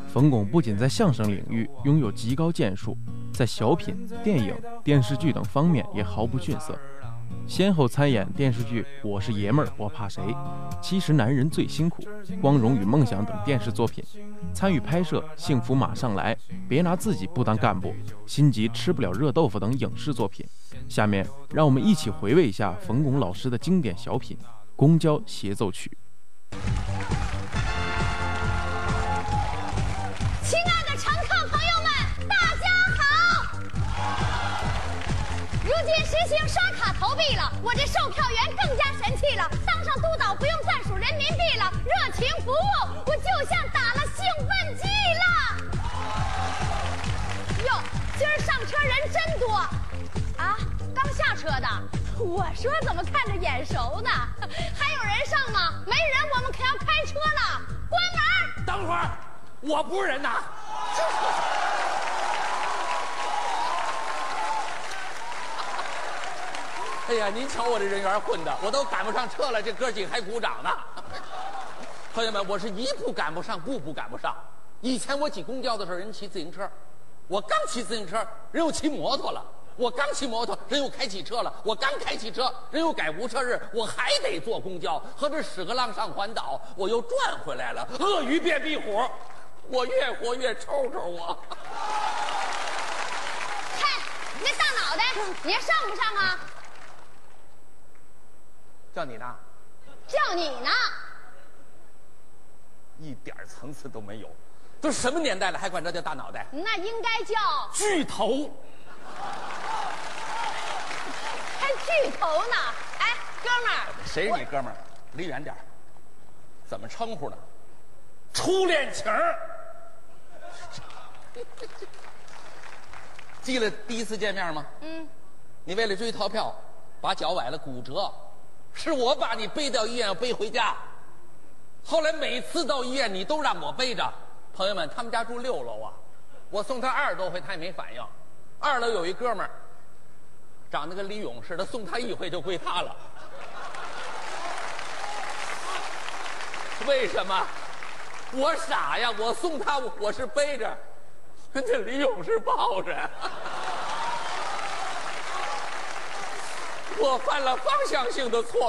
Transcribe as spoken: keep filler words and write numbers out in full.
冯巩不仅在相声领域拥有极高建树，在小品、电影、电视剧等方面也毫不逊色，先后参演电视剧《我是爷们儿我怕谁》《其实男人最辛苦》《光荣与梦想》等电视作品，参与拍摄《幸福马上来》《别拿自己不当干部》《心急吃不了热豆腐》等影视作品。下面让我们一起回味一下冯巩老师的经典小品《公交协奏曲》。 亲爱的乘客朋友们，大家好！如今实行刷卡投币了，我这售票员更加神气了，当上督导不用再数人民币了，热情服务，我就像打了兴奋剂了。哟，今儿上车人真多啊！刚下车的，我说怎么看着眼熟呢？还有人上吗？没人，我们可要开车了。关门！ 等会儿。我不是人呐！哎呀，您瞧我这人缘混的，我都赶不上车了，这哥几个还鼓掌呢。朋友们，我是一步赶不上，步步赶不上。以前我挤公交的时候，人骑自行车；我刚骑自行车，人又骑摩托了；我刚骑摩托，人又开汽车了；我刚开汽车，人又改无车日，我还得坐公交，和这屎壳郎上环岛，我又转回来了。鳄鱼变壁虎。我越活越抽抽我。 嗨，你那大脑袋，你还上不上啊？ 叫你呢？ 叫你呢？ 一点层次都没有，都什么年代了，还管这叫大脑袋？ 那应该叫巨头。 还巨头呢？哎，哥们儿， 谁是你哥们儿？离远点。怎么称呼呢？初恋情儿。记得第一次见面吗？嗯。你为了追逃票，把脚崴了骨折，是我把你背到医院，要背回家。后来每次到医院，你都让我背着。朋友们，他们家住六楼啊，我送他二十多回，他也没反应。二楼有一哥们儿，长得跟李勇似的，送他一回就归他了。为什么？我傻呀！我送他，我是背着，这李勇是抱着。我犯了方向性的错。